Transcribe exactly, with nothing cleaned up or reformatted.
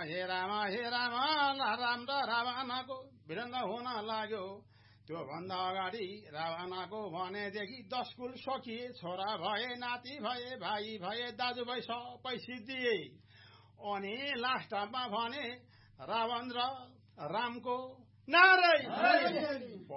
हे राम हे राम राम र रावणको भिडन्त हुन लाग्यो त्यो भन्दा अगाडि रावणको भनेदेखि दस कुल सकिए छोरा भए नाति भए भाइ भए दाजुभाइ सबै सिद्धिए अनि लास्टमा भने रावण र रामको नारै